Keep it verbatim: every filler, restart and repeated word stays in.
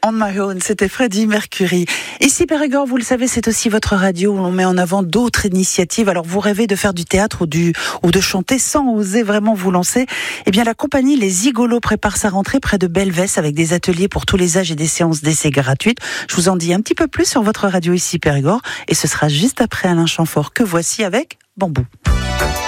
On My Own, c'était Freddie Mercury. Ici Périgord, vous le savez, c'est aussi votre radio où l'on met en avant d'autres initiatives. Alors vous rêvez de faire du théâtre ou, du, ou de chanter sans oser vraiment vous lancer? Eh bien la compagnie Les Zigolos prépare sa rentrée près de Belvès avec des ateliers pour tous les âges et des séances d'essai gratuites. Je vous en dis un petit peu plus sur votre radio ici Périgord et ce sera juste après Alain Chamfort que voici avec Bambou.